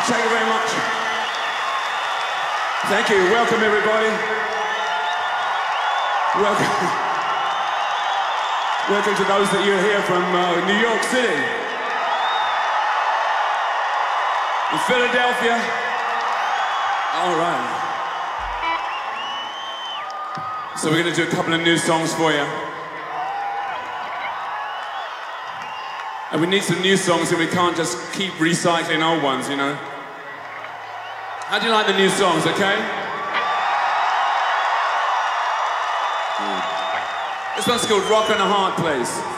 Thank you very much. Thank you. Welcome, everybody. Welcome. Welcome to those that you're here from New York City, and Philadelphia. All right. So we're going to do a couple of new songs for you. And we need some new songs, and we can't just keep recycling old ones, you know? How do you like the new songs, okay? This one's called Rock and a Hard Place.